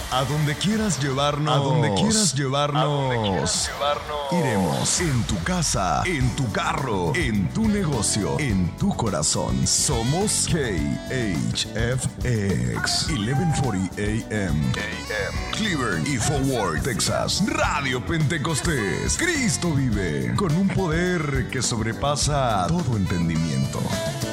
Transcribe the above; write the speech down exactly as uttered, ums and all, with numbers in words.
A donde quieras llevarnos. A donde quieras llevarnos. A donde quieras llevarnos. Iremos en tu casa, en tu carro, en tu negocio, en tu corazón. Somos K H F X eleven forty A M. Cleveland y Fort Worth, Texas. Radio Pentecostés. Cristo vive con un poder que sobrepasa todo entendimiento.